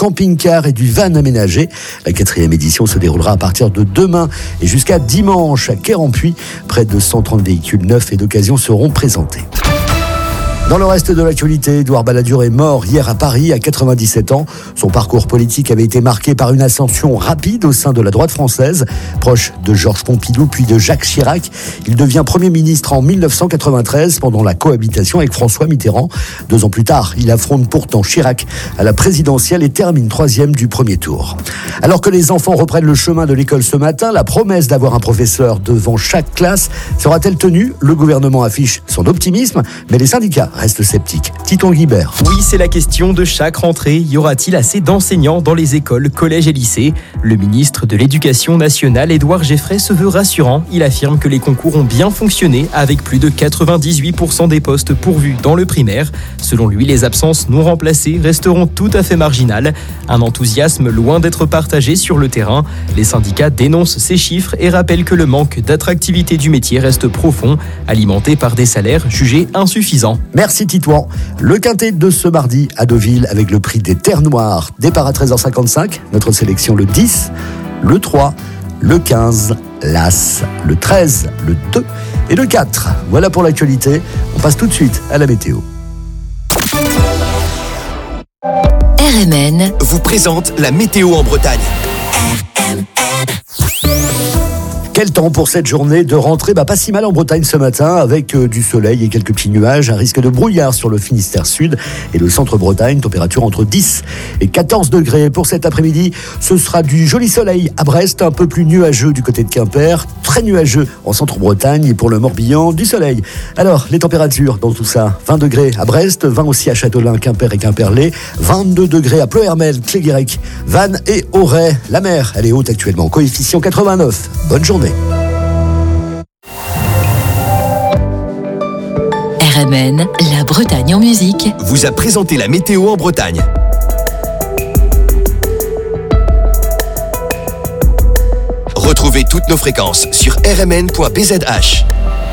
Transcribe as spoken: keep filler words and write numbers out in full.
camping-car et du van aménagé. La quatrième édition se déroulera à partir de demain et jusqu'à dimanche à Quérampuis. Près de cent trente véhicules neufs et d'occasion seront présentés. Dans le reste de l'actualité, Édouard Balladur est mort hier à Paris à quatre-vingt-dix-sept ans. Son parcours politique avait été marqué par une ascension rapide au sein de la droite française. Proche de Georges Pompidou puis de Jacques Chirac, il devient Premier ministre en dix-neuf cent quatre-vingt-treize pendant la cohabitation avec François Mitterrand. Deux ans plus tard, il affronte pourtant Chirac à la présidentielle et termine troisième du premier tour. Alors que les enfants reprennent le chemin de l'école ce matin, la promesse d'avoir un professeur devant chaque classe sera-t-elle tenue ? Le gouvernement affiche son optimisme, mais les syndicats restent sceptiques. Titon Guibert. Oui, c'est la question de chaque rentrée. Y aura-t-il assez d'enseignants dans les écoles, collèges et lycées ? Le ministre de l'Éducation nationale, Édouard Geffray, se veut rassurant. Il affirme que les concours ont bien fonctionné avec plus de quatre-vingt-dix-huit pour cent des postes pourvus dans le primaire. Selon lui, les absences non remplacées resteront tout à fait marginales. Un enthousiasme loin d'être partagé sur le terrain. Les syndicats dénoncent ces chiffres et rappellent que le manque d'attractivité du métier reste profond, alimenté par des salaires jugés insuffisants. Merci Titouan. Le quintet de ce mardi à Deauville avec le prix des Terres Noires. Départ à treize heures cinquante-cinq. Notre sélection le dix, le trois, le quinze, l'As, le treize, le deux et le quatre. Voilà pour l'actualité. On passe tout de suite à la météo. R M N vous présente la météo en Bretagne. R M N. Quel temps pour cette journée de rentrée ? Bah, pas si mal en Bretagne ce matin, avec euh, du soleil et quelques petits nuages, un risque de brouillard sur le Finistère Sud et le centre-Bretagne, température entre dix et quatorze degrés. Pour cet après-midi, ce sera du joli soleil à Brest, un peu plus nuageux du côté de Quimper, très nuageux en centre-Bretagne et pour le Morbihan, du soleil. Alors, les températures dans tout ça, vingt degrés à Brest, vingt aussi à Châteaulin, Quimper et Quimperlé, vingt-deux degrés à Ploërmel, Cléguérec, Vannes et Auray. La mer, elle est haute actuellement, coefficient quatre-vingt-neuf. Bonne journée. R M N, la Bretagne en musique, vous a présenté la météo en Bretagne. Retrouvez toutes nos fréquences sur r m n point b z h.